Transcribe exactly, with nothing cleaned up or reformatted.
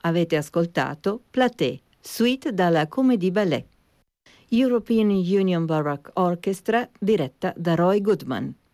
Avete ascoltato Platée, suite dalla Comédie Ballet. European Union Baroque Orchestra diretta da Roy Goodman.